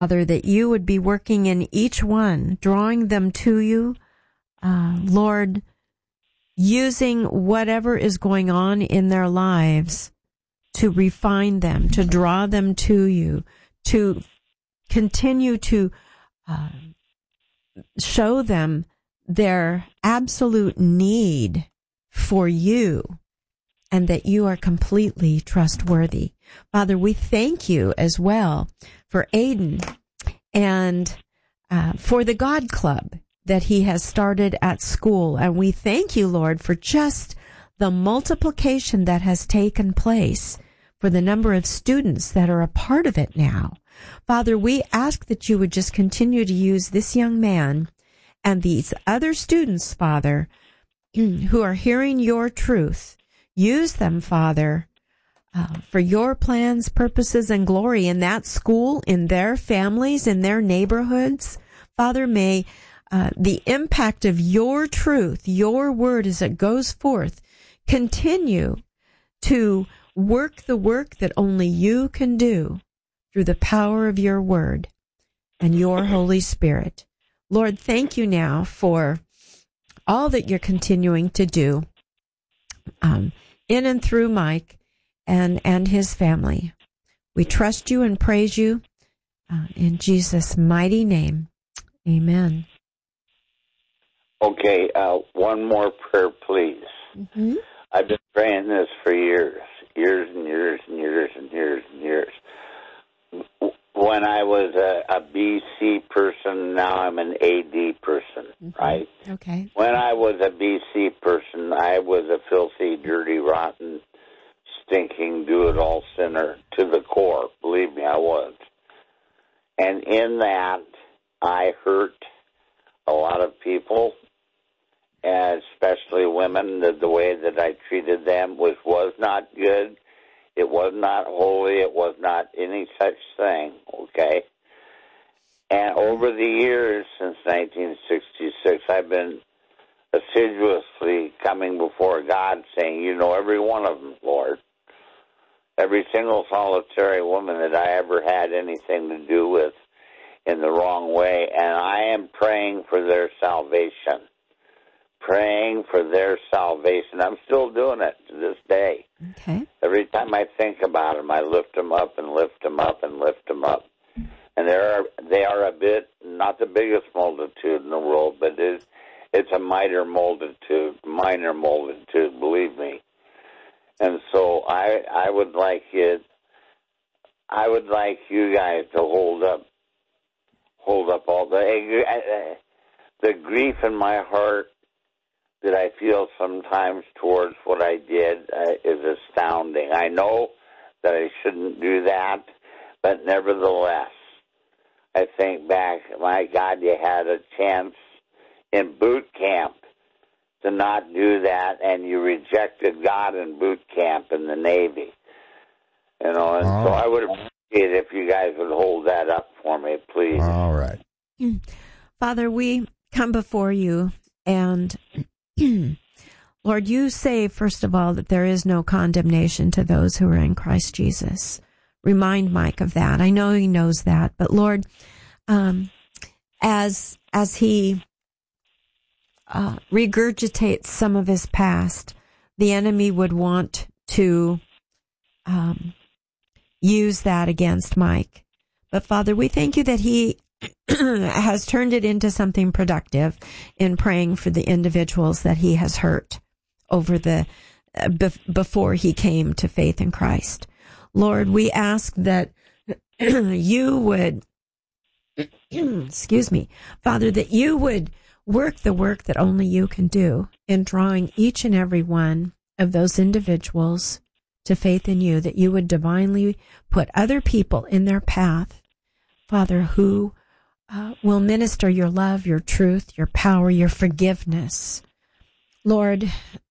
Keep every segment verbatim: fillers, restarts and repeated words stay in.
Father, that you would be working in each one, drawing them to you, uh, Lord, using whatever is going on in their lives to refine them, to draw them to you, to continue to uh, show them their absolute need for you, and that you are completely trustworthy. Father, we thank you as well for Aiden and uh, for the God Club that he has started at school. And we thank you, Lord, for just the multiplication that has taken place, for the number of students that are a part of it now. Father, we ask that you would just continue to use this young man and these other students, Father, who are hearing your truth. Use them, Father, uh, for your plans, purposes, and glory in that school, in their families, in their neighborhoods. Father, may uh, the impact of your truth, your word as it goes forth, continue to work the work that only you can do through the power of your word and your Holy Spirit. Lord, thank you now for all that you're continuing to do um, in and through Mike and, and his family. We trust you and praise you uh, in Jesus' mighty name. Amen. Okay, uh, one more prayer, please. Mm-hmm. I've been praying this for years, years and years and years and years and years. When I was a, a B C person, now I'm an A D person, mm-hmm. right? Okay. When I was a B C person, I was a filthy, dirty, rotten, stinking, do-it-all sinner to the core. Believe me, I was. And in that, I hurt a lot of people, and especially women. The, the way that I treated them was, was not good. It was not holy. It was not any such thing, okay? And over the years, since nineteen sixty-six, I've been assiduously coming before God saying, you know, every one of them, Lord. Every single solitary woman that I ever had anything to do with in the wrong way. And I am praying for their salvation. Praying for their salvation. I'm still doing it to this day. Okay. Every time I think about them, I lift them up and lift them up and lift them up. And they are, they are a bit, not the biggest multitude in the world, but it's, it's a minor multitude, minor multitude, believe me. And so I, I would like it, I would like you guys to hold up, hold up all the, the grief in my heart that I feel sometimes towards what I did uh, is astounding. I know that I shouldn't do that, but nevertheless, I think back, my God, you had a chance in boot camp to not do that, and you rejected God in boot camp in the Navy. You know, and All so right. I would appreciate it if you guys would hold that up for me, please. All right. Father, we come before you, and Lord, you say, first of all, that there is no condemnation to those who are in Christ Jesus. Remind Mike of that. I know he knows that, but Lord, um, as as he uh, regurgitates some of his past, the enemy would want to um, use that against Mike. But Father, we thank you that he has turned it into something productive in praying for the individuals that he has hurt over the uh, bef- before he came to faith in Christ. Lord, we ask that you would, excuse me, Father, that you would work the work that only you can do in drawing each and every one of those individuals to faith in you, that you would divinely put other people in their path, Father, who Uh, will minister your love, your truth, your power, your forgiveness. Lord,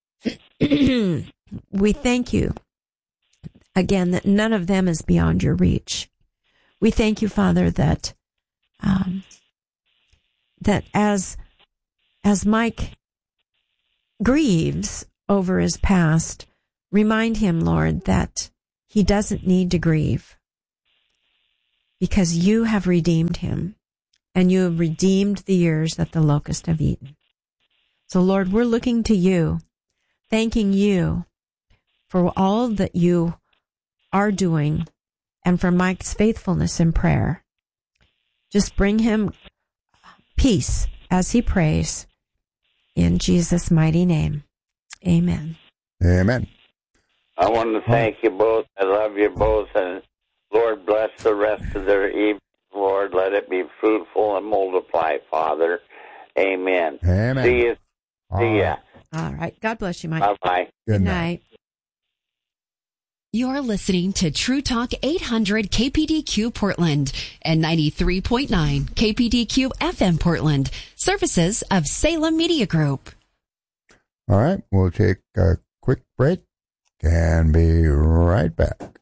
we thank you again that none of them is beyond your reach. We thank you, Father, that um, that as as Mike grieves over his past, remind him, Lord, that he doesn't need to grieve. because you have redeemed him, and you have redeemed the years that the locusts have eaten. So, Lord, we're looking to you, thanking you for all that you are doing and for Mike's faithfulness in prayer. Just bring him peace as he prays. In Jesus' mighty name, amen. Amen. I want to thank you both. I love you both. And Lord, bless the rest of their evening. Lord, let it be fruitful and multiply, Father. Amen. Amen. See you. See ya. All right. God bless you, Mike. Bye-bye. Good Good night. night. You're listening to True Talk eight hundred K P D Q Portland and ninety-three point nine K P D Q F M Portland, services of Salem Media Group. All right, we'll take a quick break and be right back.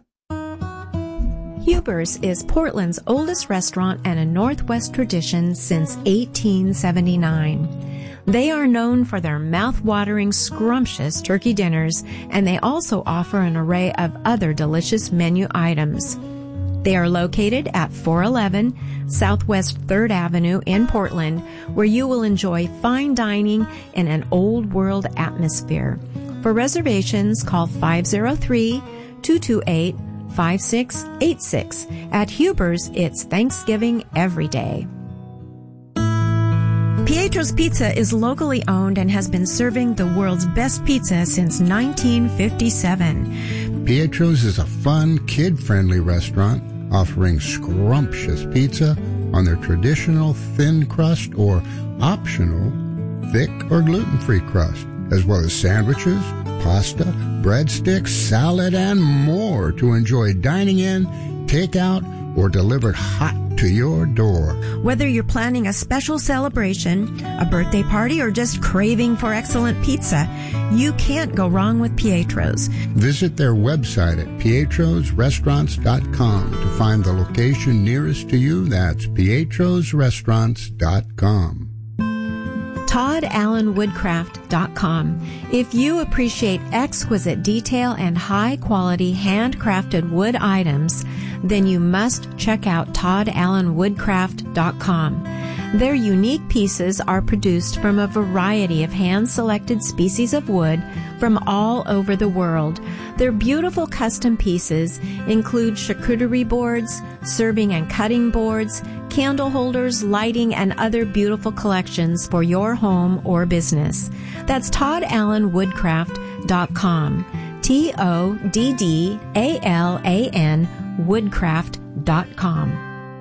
Huber's is Portland's oldest restaurant and a Northwest tradition since eighteen seventy-nine. They are known for their mouth-watering, scrumptious turkey dinners, and they also offer an array of other delicious menu items. They are located at four eleven Southwest third Avenue in Portland, where you will enjoy fine dining in an old-world atmosphere. For reservations, call five oh three, two two eight, five six eight six. At Huber's, it's Thanksgiving every day. Pietro's Pizza is locally owned and has been serving the world's best pizza since nineteen fifty-seven. Pietro's is a fun, kid-friendly restaurant offering scrumptious pizza on their traditional thin crust or optional thick or gluten-free crust, as well as sandwiches, pasta, breadsticks, salad, and more to enjoy dining in, takeout, or delivered hot to your door. Whether you're planning a special celebration, a birthday party, or just craving for excellent pizza, you can't go wrong with Pietro's. Visit their website at pietros restaurants dot com to find the location nearest to you. That's pietros restaurants dot com. Todd Allen Woodcraft dot com. If you appreciate exquisite detail and high-quality handcrafted wood items, then you must check out Todd Allen Woodcraft dot com. Their unique pieces are produced from a variety of hand-selected species of wood from all over the world. Their beautiful custom pieces include charcuterie boards, serving and cutting boards, candle holders, lighting, and other beautiful collections for your home or business. That's Todd Allen Woodcraft dot com. T O D D A L A N Woodcraft dot com.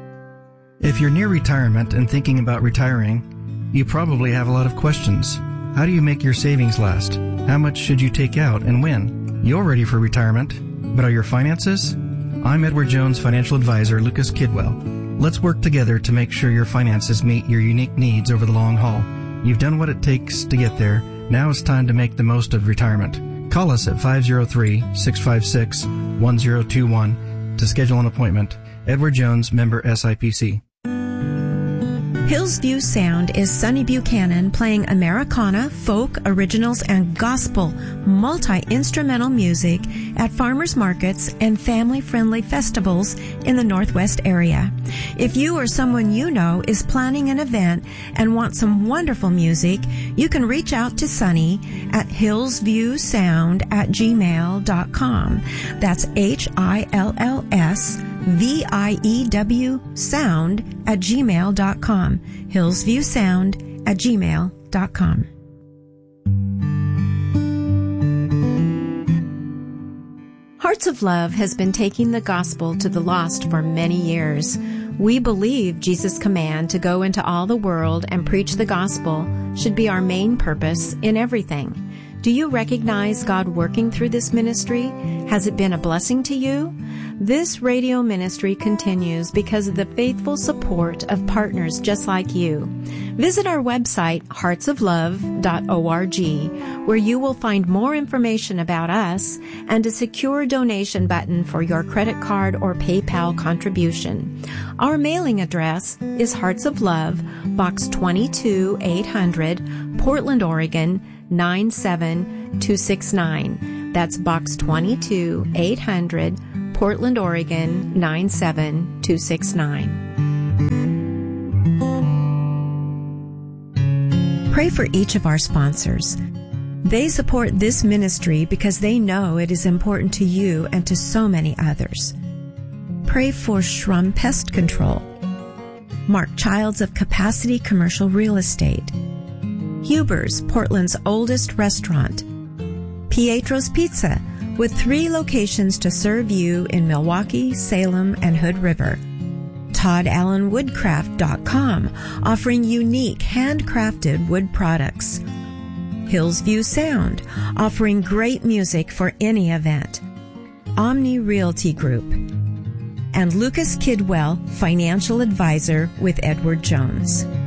If you're near retirement and thinking about retiring, you probably have a lot of questions. How do you make your savings last? How much should you take out and when? You're ready for retirement, but are your finances? I'm Edward Jones financial advisor Lucas Kidwell. Let's work together to make sure your finances meet your unique needs over the long haul. You've done what it takes to get there. Now it's time to make the most of retirement. Call us at five oh three, six five six, one oh two one to schedule an appointment. Edward Jones, member S I P C. Hillsview Sound is Sonny Buchanan playing Americana, folk, originals, and gospel multi-instrumental music at farmers markets and family-friendly festivals in the Northwest area. If you or someone you know is planning an event and want some wonderful music, you can reach out to Sonny at hillsviewsound at gmail dot com. That's H I L L S V I E W sound at gmail dot com. hillsviewsound at gmail dot com. Hearts of Love has been taking the gospel to the lost for many years. We believe Jesus' command to go into all the world and preach the gospel should be our main purpose in everything. Do you recognize God working through this ministry? Has it been a blessing to you? This radio ministry continues because of the faithful support of partners just like you. Visit our website, hearts of love dot org, where you will find more information about us and a secure donation button for your credit card or PayPal contribution. Our mailing address is Hearts of Love, Box twenty-two eight hundred, Portland, Oregon, nine seven two six nine. That's Box twenty-two eight hundred, Portland, Oregon nine seven two six nine. Pray for each of our sponsors. They support this ministry because they know it is important to you and to so many others. Pray for Shrum Pest Control, Mark Childs of Capacity Commercial Real Estate, Huber's, Portland's oldest restaurant, Pietro's Pizza, with three locations to serve you in Milwaukee, Salem, and Hood River. Todd Allen Woodcraft dot com, offering unique handcrafted wood products. Hillsview Sound, offering great music for any event. Omni Realty Group. And Lucas Kidwell, financial advisor with Edward Jones.